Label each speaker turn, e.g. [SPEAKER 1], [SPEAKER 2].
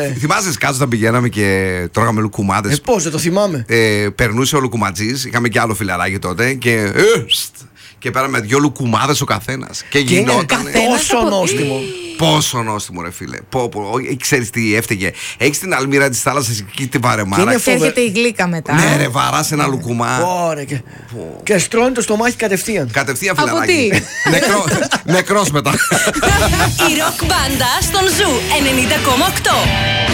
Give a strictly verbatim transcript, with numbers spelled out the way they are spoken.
[SPEAKER 1] Ναι.
[SPEAKER 2] Θυμάσαι κάτω όταν πηγαίναμε και τρώγαμε λουκουμάδες.
[SPEAKER 1] Ε, πώς, δεν το θυμάμαι.
[SPEAKER 2] Ε, περνούσε ο λουκουματζής, είχαμε και άλλο φιλαράκι τότε και. Ε, και πέραμε δυο λουκουμάδες ο καθένας. Και, και γινόταν.
[SPEAKER 1] Πόσο από... νόστιμο.
[SPEAKER 2] Πόσο νόστιμο, ρε φίλε. Πω, πω, ξέρεις τι έφταιγε. Έχεις την αλμύρα της θάλασσας εκεί τη βαρεμάρα.
[SPEAKER 3] Και, και έρχεται η γλύκα μετά.
[SPEAKER 2] Ναι, ρε, βαράς ένα λουκουμά.
[SPEAKER 1] Ωραία, και, και στρώνει το στομάχι κατευθείαν.
[SPEAKER 2] Κατευθείαν φιλαράκι. Νεκρό, νεκρός μετά.
[SPEAKER 4] Η ροκ μπάντα στον Ζου ενενήντα κόμμα οκτώ.